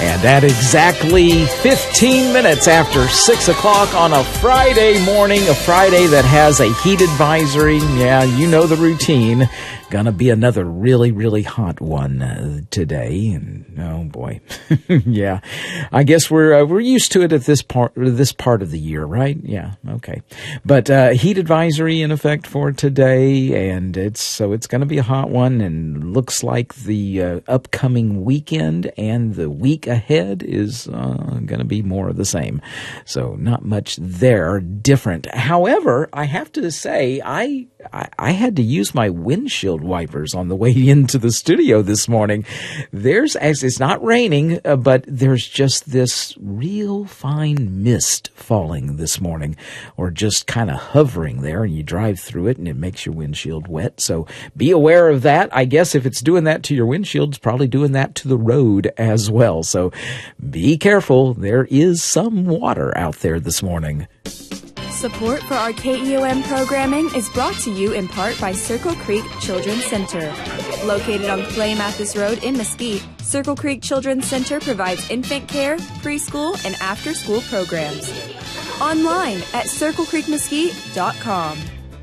And at exactly 15 minutes after 6 o'clock on a Friday morning, a Friday that has a heat advisory, yeah, you know the routine, gonna be another really, really hot one today. And oh boy, yeah, I guess we're used to it at this part of the year, right? Yeah, okay. But heat advisory in effect for today, and it's gonna be a hot one, and looks like the upcoming weekend and the week ahead is gonna be more of the same. So not much there different. However, I have to say I had to use my windshield wipers on the way into the studio this morning. It's not raining, but there's just this real fine mist falling this morning, or just kind of hovering there, and you drive through it and it makes your windshield wet. So be aware of that. I guess if it's doing that to your windshield, it's probably doing that to the road as well. So be careful. There is some water out there this morning. Support for our KEOM programming is brought to you in part by Circle Creek Children's Center. Located on Clay Mathis Road in Mesquite, Circle Creek Children's Center provides infant care, preschool, and after-school programs. Online at circlecreekmesquite.com.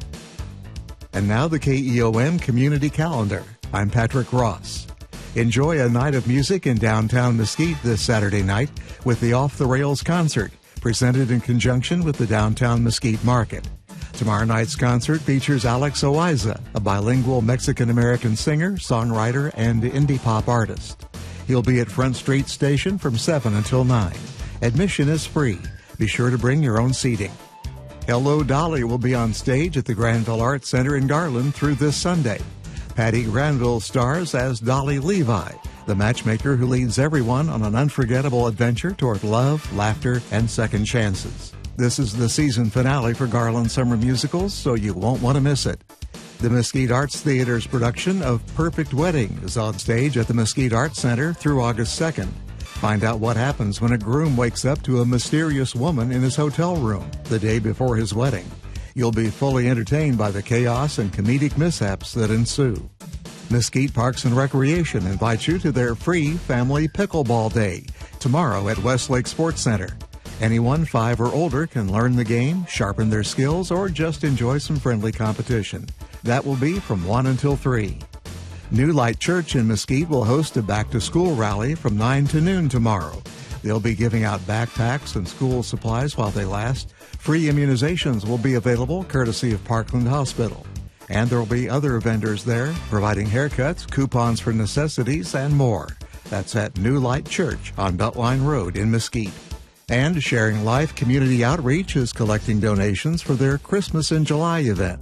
And now the KEOM Community Calendar. I'm Patrick Ross. Enjoy a night of music in downtown Mesquite this Saturday night with the Off the Rails concert, presented in conjunction with the Downtown Mesquite Market. Tomorrow night's concert features Alex Oiza, a bilingual Mexican-American singer, songwriter, and indie pop artist. He'll be at Front Street Station from 7 until 9. Admission is free. Be sure to bring your own seating. Hello Dolly will be on stage at the Granville Arts Center in Garland through this Sunday. Patty Granville stars as Dolly Levi, the matchmaker who leads everyone on an unforgettable adventure toward love, laughter, and second chances. This is the season finale for Garland Summer Musicals, so you won't want to miss it. The Mesquite Arts Theater's production of Perfect Wedding is on stage at the Mesquite Arts Center through August 2nd. Find out what happens when a groom wakes up to a mysterious woman in his hotel room the day before his wedding. You'll be fully entertained by the chaos and comedic mishaps that ensue. Mesquite Parks and Recreation invites you to their free Family Pickleball Day tomorrow at Westlake Sports Center. Anyone 5 or older can learn the game, sharpen their skills, or just enjoy some friendly competition. That will be from 1 until 3. New Light Church in Mesquite will host a back-to-school rally from 9 to noon tomorrow. They'll be giving out backpacks and school supplies while they last. Free immunizations will be available courtesy of Parkland Hospital. And there will be other vendors there providing haircuts, coupons for necessities, and more. That's at New Light Church on Beltline Road in Mesquite. And Sharing Life Community Outreach is collecting donations for their Christmas in July event.